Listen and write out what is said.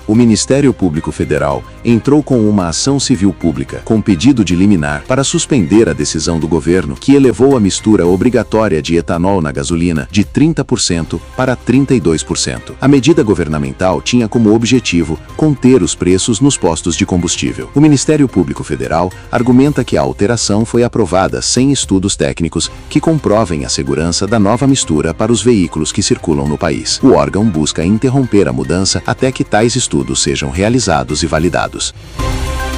o Ministério Público Federal entrou com uma ação civil pública, com pedido de liminar, para suspender a decisão do governo que elevou a mistura obrigatória de etanol na gasolina de 30% para 32%. A medida governamental tinha como objetivo conter os preços nos postos de combustível. O Ministério Público Federal argumenta que a alteração foi aprovada sem estudos técnicos que comprovem a segurança da nova mistura para os veículos que circulam no país. O órgão busca interromper a mudança até que tais estudos sejam realizados e validados.